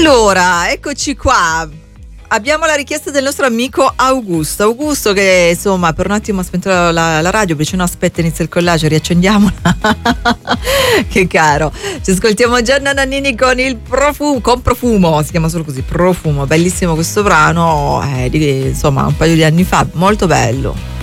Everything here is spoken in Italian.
Allora, eccoci qua. Abbiamo la richiesta del nostro amico Augusto che insomma per un attimo ha spento la radio, dice no aspetta, inizia il collage, riaccendiamola. Che caro. Ci ascoltiamo Gianna Nannini con il profumo, si chiama solo così, Profumo, bellissimo questo brano, insomma un paio di anni fa, molto bello.